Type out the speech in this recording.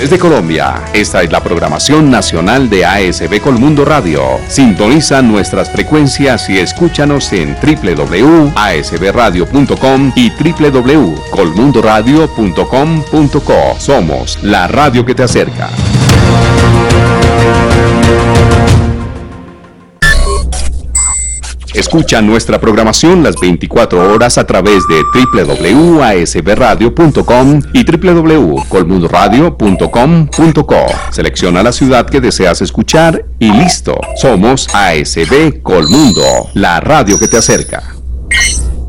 Desde Colombia, esta es la programación nacional de ASB Colmundo Radio. Sintoniza nuestras frecuencias y escúchanos en www.asbradio.com y www.colmundoradio.com.co. Somos la radio que te acerca. Escucha nuestra programación las 24 horas a través de www.asbradio.com y www.colmundoradio.com.co. Selecciona la ciudad que deseas escuchar y listo. Somos ASB Colmundo, la radio que te acerca.